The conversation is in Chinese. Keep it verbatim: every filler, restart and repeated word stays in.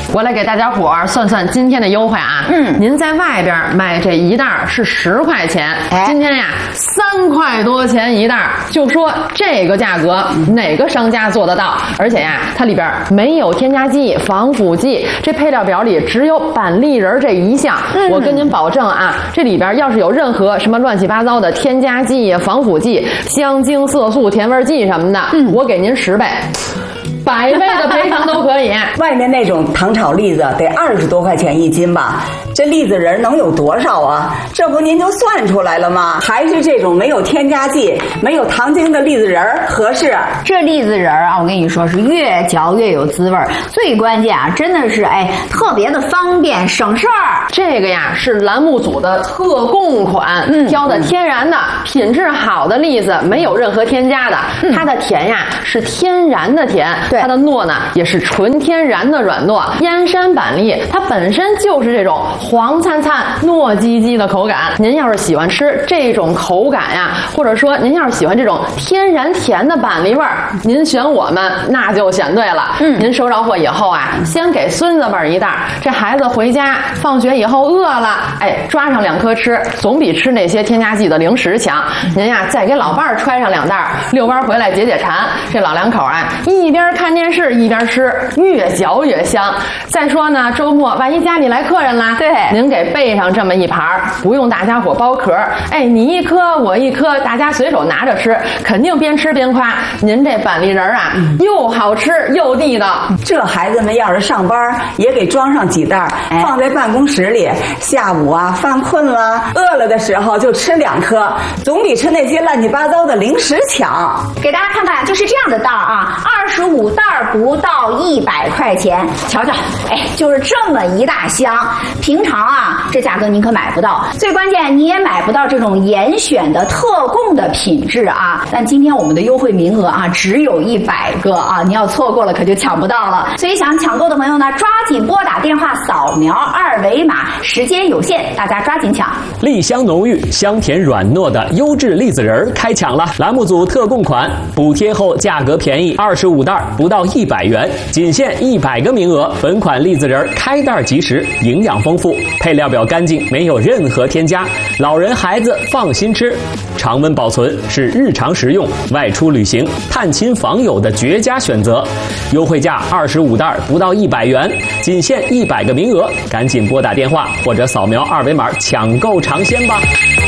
我来给大家伙儿算算今天的优惠啊。嗯，您在外边买这一袋是十块钱，哎、今天呀三块多钱一袋，就说这个价格哪个商家做得到？而且呀，它里边没有添加剂、防腐剂，这配料表里只有板栗仁这一项。嗯、我跟您保证啊，这里边要是有任何什么乱七八糟的添加剂、防腐剂、香精、色素、甜味剂什么的，嗯、我给您十倍。百倍的赔偿都可以。 外面那种糖炒栗子得二十多块钱一斤吧？这栗子仁能有多少啊？这不您就算出来了吗？还是这种没有添加剂、没有糖精的栗子仁合适？ 这栗子仁啊，我跟你说是越嚼越有滋味，最关键啊，真的是哎特别的方便省事儿。 这个呀是栏目组的特供款，嗯，挑的天然的、品质好的栗子，没有任何添加的。嗯、它的甜呀是天然的甜。它的糯呢也是纯天然的软糯，燕山板栗它本身就是这种黄灿灿、糯叽叽的口感。您要是喜欢吃这种口感呀，或者说您要是喜欢这种天然甜的板栗味儿，您选我们那就选对了。嗯，您收着货以后啊，先给孙子辈一袋，这孩子回家放学以后饿了，哎，抓上两颗吃，总比吃那些添加剂的零食强。您呀再给老伴儿揣上两袋，遛弯回来解解馋。这老两口啊，一边看电视一边吃，越嚼越香。再说呢，周末万一家里来客人啦，对，您给备上这么一盘，不用大家伙剥壳，哎，你一颗我一颗，大家随手拿着吃，肯定边吃边夸。您这板栗仁啊，嗯、又好吃又地道。 这孩子们要是上班，也给装上几袋，哎、放在办公室里，下午啊犯困了、饿了的时候就吃两颗，总比吃那些乱七八糟的零食强。 给大家看看，就是这样的袋啊，二十五袋不到一百块钱，瞧瞧，哎，就是这么一大箱。平常啊，这价格您可买不到，最关键你也买不到这种严选的特供的品质啊。但今天我们的优惠名额啊，只有一百个啊，你要错过了可就抢不到了。所以想抢购的朋友呢，抓紧拨打电话扫描二维码，时间有限，大家抓紧抢。 栗香浓郁、香甜软糯的优质栗子仁开抢了！栏目组特供款，补贴后价格便宜，二十五袋不到一百元，仅限一百个名额。本款栗子仁开袋即食，营养丰富，配料表干净，没有任何添加，老人孩子放心吃。常温保存是日常食用、外出旅行、探亲访友的绝佳选择。优惠价二十五袋不到一百元，仅限一百个名额，赶紧拨打电话或者扫描二维码抢购尝鲜吧。